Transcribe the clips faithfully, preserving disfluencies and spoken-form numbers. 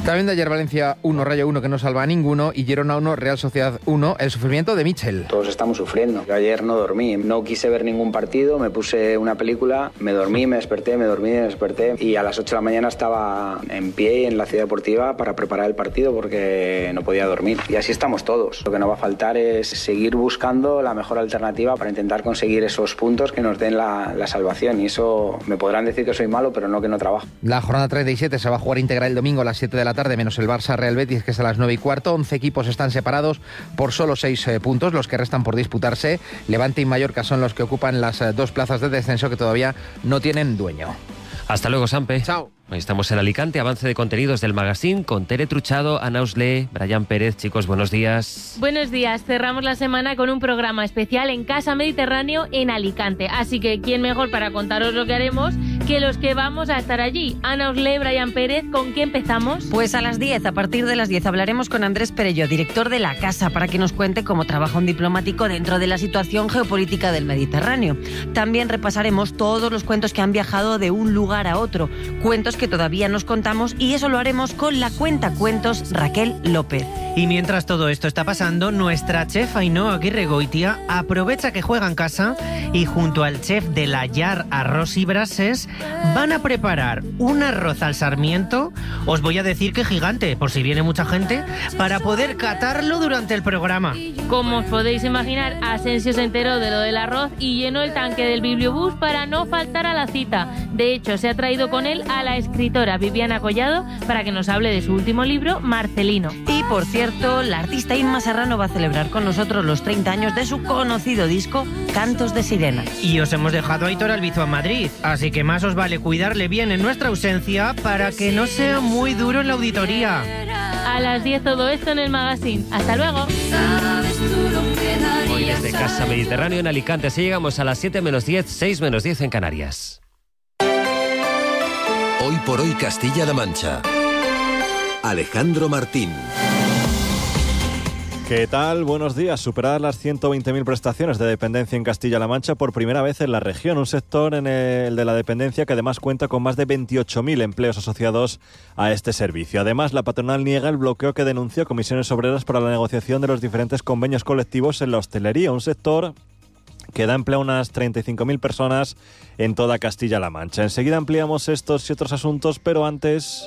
También de ayer Valencia uno, Rayo uno, que no salva a ninguno, y Girona uno, Real Sociedad uno, el sufrimiento de Michel. Todos estamos sufriendo. Yo ayer no dormí, no quise ver ningún partido, me puse una película, me dormí, me desperté, me dormí, me desperté, y a las ocho de la mañana estaba en pie en la ciudad deportiva para preparar el partido porque no podía dormir. Y así estamos todos. Lo que no va a faltar es seguir buscando la mejor alternativa para intentar conseguir esos puntos que nos den la, la salvación, y eso me podrán decir que soy malo, pero no que no trabajo. La jornada treinta y siete se va a jugar íntegra el domingo a las siete de la tarde, menos el Barça Real Betis, que es a las nueve y cuarto. once equipos están separados por solo seis eh, puntos, los que restan por disputarse. Levante y Mallorca son los que ocupan las eh, dos plazas de descenso que todavía no tienen dueño. Hasta luego, Sampe. Chao. Hoy estamos en Alicante, avance de contenidos del magazine con Tere Truchado, Ana Oslé, Brian Pérez. Chicos, buenos días. Buenos días. Cerramos la semana con un programa especial en Casa Mediterráneo en Alicante. Así que, ¿quién mejor para contaros lo que haremos que los que vamos a estar allí? Ana Oslé, Brian Pérez, ¿con qué empezamos? Pues a las diez, a partir de las diez, hablaremos con Andrés Perello, director de la Casa, para que nos cuente cómo trabaja un diplomático dentro de la situación geopolítica del Mediterráneo. También repasaremos todos los cuentos que han viajado de un lugar a otro, cuentos que todavía nos contamos, y eso lo haremos con la cuentacuentos Raquel López. Y mientras todo esto está pasando, nuestra chef Ainhoa Aguirregoitia aprovecha que juega en casa y junto al chef de la Llar Arroz y Brases van a preparar un arroz al sarmiento, os voy a decir que gigante, por si viene mucha gente, para poder catarlo durante el programa. Como os podéis imaginar, Asensio se enteró de lo del arroz y llenó el tanque del bibliobús para no faltar a la cita. De hecho, se ha traído con él a la escritora Viviana Collado para que nos hable de su último libro, Marcelino. Y por cierto, la artista Inma Serrano va a celebrar con nosotros los treinta años de su conocido disco Cantos de Sirena. Y os hemos dejado a Aitor Albizu a Madrid, así que más os vale cuidarle bien en nuestra ausencia para que no sea muy duro en la auditoría. A las diez todo esto en el magazine. ¡Hasta luego! Hoy desde Casa Mediterráneo en Alicante, así llegamos a las siete menos diez, seis menos diez en Canarias. Hoy por hoy Castilla-La Mancha. Alejandro Martín. ¿Qué tal? Buenos días. Superadas las ciento veinte mil prestaciones de dependencia en Castilla-La Mancha por primera vez en la región, un sector en el de la dependencia que además cuenta con más de veintiocho mil empleos asociados a este servicio. Además, la patronal niega el bloqueo que denunció Comisiones Obreras para la negociación de los diferentes convenios colectivos en la hostelería, un sector que da empleo a unas treinta y cinco mil personas en toda Castilla-La Mancha. Enseguida ampliamos estos y otros asuntos, pero antes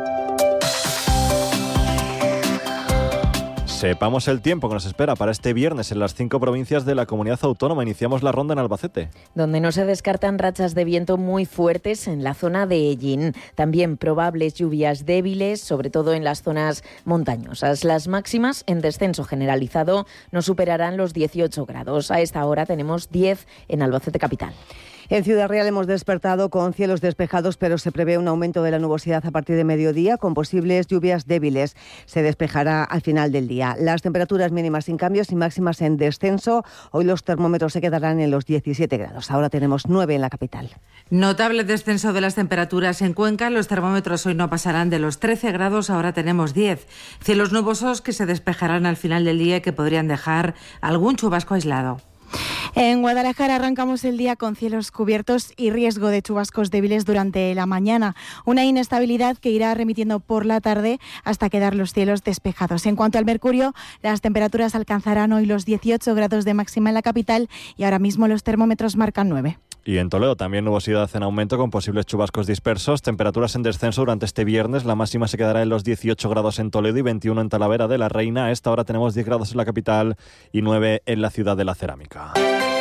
sepamos el tiempo que nos espera para este viernes en las cinco provincias de la comunidad autónoma. Iniciamos la ronda en Albacete, donde no se descartan rachas de viento muy fuertes en la zona de Ellín. También probables lluvias débiles, sobre todo en las zonas montañosas. Las máximas en descenso generalizado no superarán los dieciocho grados. A esta hora tenemos diez en Albacete capital. En Ciudad Real hemos despertado con cielos despejados, pero se prevé un aumento de la nubosidad a partir de mediodía con posibles lluvias débiles. Se despejará al final del día. Las temperaturas mínimas sin cambios y máximas en descenso. Hoy los termómetros se quedarán en los diecisiete grados. Ahora tenemos nueve en la capital. Notable descenso de las temperaturas en Cuenca. Los termómetros hoy no pasarán de los trece grados, ahora tenemos diez. Cielos nubosos que se despejarán al final del día y que podrían dejar algún chubasco aislado. En Guadalajara arrancamos el día con cielos cubiertos y riesgo de chubascos débiles durante la mañana. Una inestabilidad que irá remitiendo por la tarde hasta quedar los cielos despejados. En cuanto al mercurio, las temperaturas alcanzarán hoy los dieciocho grados de máxima en la capital y ahora mismo los termómetros marcan nueve. Y en Toledo también nubosidad en aumento con posibles chubascos dispersos, temperaturas en descenso durante este viernes, la máxima se quedará en los dieciocho grados en Toledo y veintiuno en Talavera de la Reina. A esta hora tenemos diez grados en la capital y nueve en la ciudad de la Cerámica.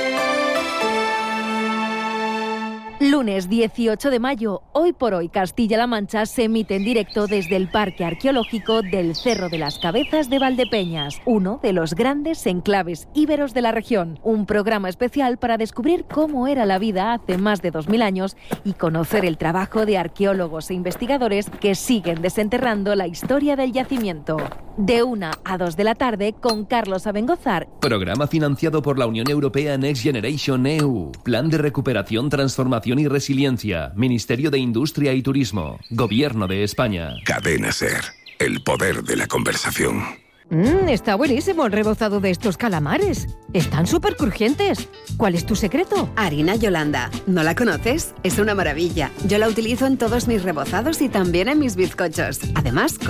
Lunes dieciocho de mayo, Hoy por Hoy Castilla-La Mancha se emite en directo desde el Parque Arqueológico del Cerro de las Cabezas de Valdepeñas, uno de los grandes enclaves íberos de la región. Un programa especial para descubrir cómo era la vida hace más de dos mil años y conocer el trabajo de arqueólogos e investigadores que siguen desenterrando la historia del yacimiento. De una a dos de la tarde con Carlos Abengozar. Programa financiado por la Unión Europea Next Generation E U. Plan de recuperación, transformación y resiliencia. Ministerio de Industria y Turismo. Gobierno de España. Cadena SER. El poder de la conversación. Mmm, está buenísimo el rebozado de estos calamares. Están súper crujientes. ¿Cuál es tu secreto? Harina Yolanda. ¿No la conoces? Es una maravilla. Yo la utilizo en todos mis rebozados y también en mis bizcochos. Además,